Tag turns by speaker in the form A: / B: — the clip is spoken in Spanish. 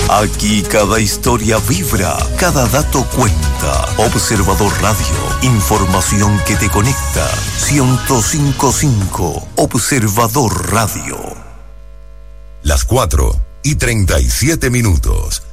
A: Aquí cada historia vibra, cada dato cuenta. Observador Radio, información que te conecta. 105.5 Observador Radio.
B: Las 4:37.